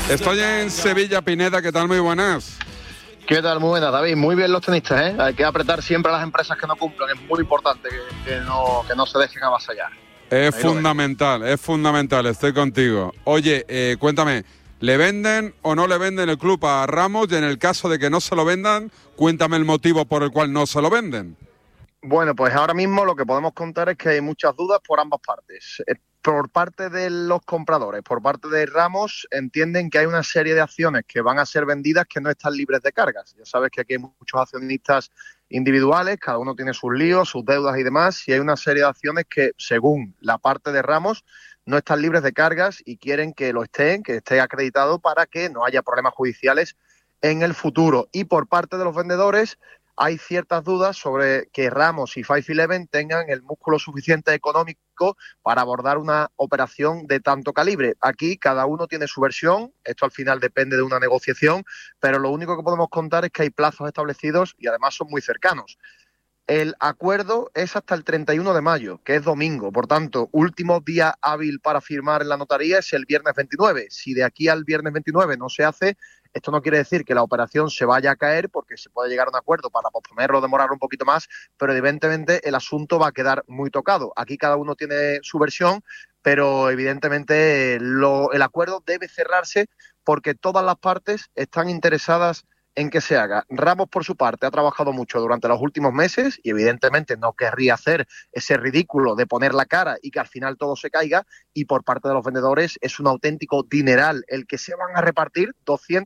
Estoy en Sevilla, Pineda, ¿qué tal? Muy buenas. ¿Qué tal? Muy buenas, David. Muy bien los tenistas, ¿eh? Hay que apretar siempre a las empresas que no cumplen. Es muy importante que no se dejen avasallar. Es fundamental, estoy contigo. Oye, cuéntame, ¿le venden o no le venden el club a Ramos? Y en el caso de que no se lo vendan, cuéntame el motivo por el cual no se lo venden. Bueno, pues ahora mismo lo que podemos contar es que hay muchas dudas por ambas partes. Por parte de los compradores, por parte de Ramos, entienden que hay una serie de acciones que van a ser vendidas que no están libres de cargas. Ya sabes que aquí hay muchos accionistas individuales, cada uno tiene sus líos, sus deudas y demás, y hay una serie de acciones que, según la parte de Ramos, no están libres de cargas y quieren que lo estén, que esté acreditado para que no haya problemas judiciales en el futuro. Y por parte de los vendedores, hay ciertas dudas sobre que Ramos y 511 tengan el músculo suficiente económico para abordar una operación de tanto calibre. Aquí cada uno tiene su versión, esto al final depende de una negociación, pero lo único que podemos contar es que hay plazos establecidos y además son muy cercanos. El acuerdo es hasta el 31 de mayo, que es domingo. Por tanto, último día hábil para firmar en la notaría es el viernes 29. Si de aquí al viernes 29 no se hace, esto no quiere decir que la operación se vaya a caer, porque se puede llegar a un acuerdo para posponerlo o demorarlo un poquito más, pero evidentemente el asunto va a quedar muy tocado. Aquí cada uno tiene su versión, pero evidentemente el acuerdo debe cerrarse porque todas las partes están interesadas en que se haga. Ramos, por su parte, ha trabajado mucho durante los últimos meses y evidentemente no querría hacer ese ridículo de poner la cara y que al final todo se caiga, y por parte de los vendedores es un auténtico dineral el que se van a repartir,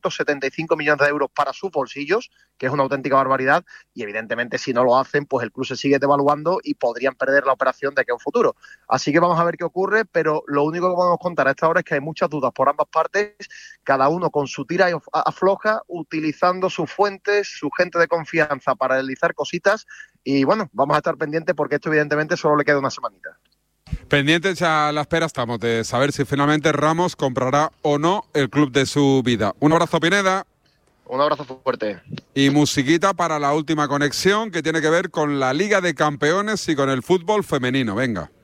275 millones de euros para sus bolsillos, que es una auténtica barbaridad, y evidentemente si no lo hacen, pues el club se sigue devaluando y podrían perder la operación de aquí a un futuro. Así que vamos a ver qué ocurre, pero lo único que podemos contar a esta hora es que hay muchas dudas por ambas partes, cada uno con su tira y afloja, utilizando sus fuentes, su gente de confianza para realizar cositas, y bueno, vamos a estar pendientes porque esto evidentemente solo le queda una semanita. Pendientes a la espera estamos de saber si finalmente Ramos comprará o no el club de su vida. Un abrazo, Pineda. Un abrazo fuerte. Y musiquita para la última conexión, que tiene que ver con la Liga de Campeones y con el fútbol femenino. Venga.